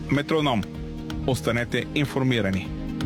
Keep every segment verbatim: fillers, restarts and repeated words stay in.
Метроном. Останете информирани.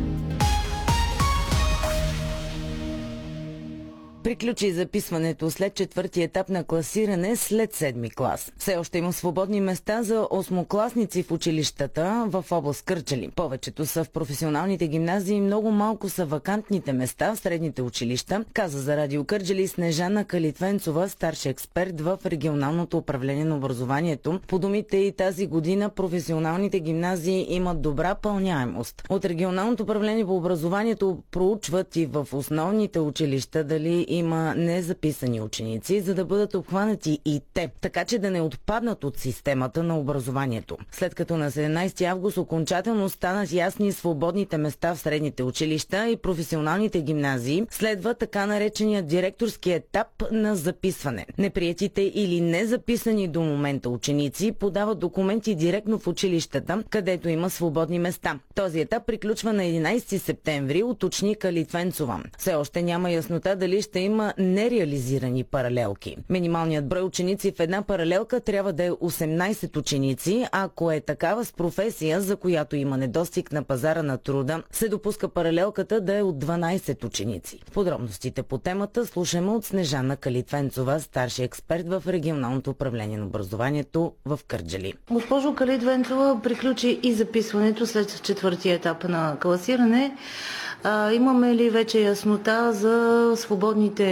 Приключи записването след четвърти етап на класиране след седми клас. Все още има свободни места за осмокласници в училищата в област Кърджали. Повечето са в професионалните гимназии, много малко са вакантните места в средните училища, каза за Радио Кърджали Снежана Калитвенцова, старши експерт в регионалното управление на образованието. По думите и тази година професионалните гимназии имат добра пълняемост. От регионалното управление по образованието проучват и в основните училища дали има незаписани ученици, за да бъдат обхванати и те, така че да не отпаднат от системата на образованието. След като на седемнайсети август окончателно станат ясни свободните места в средните училища и професионалните гимназии, следва така наречения директорски етап на записване. Неприетите или незаписани до момента ученици подават документи директно в училищата, където има свободни места. Този етап приключва на единайсети септември, уточни Калитвенцова. Все още няма яснота дали ще има нереализирани паралелки. Минималният брой ученици в една паралелка трябва да е осемнайсет ученици, ако е такава с професия, за която има недостиг на пазара на труда, се допуска паралелката да е от дванайсет ученици. Подробностите по темата слушаме от Снежана Калитвенцова, старши експерт в регионалното управление на образованието в Кърджали. Госпожо Калитвенцова, приключи и записването след четвъртия етап на класиране. А, имаме ли вече яснота за свободните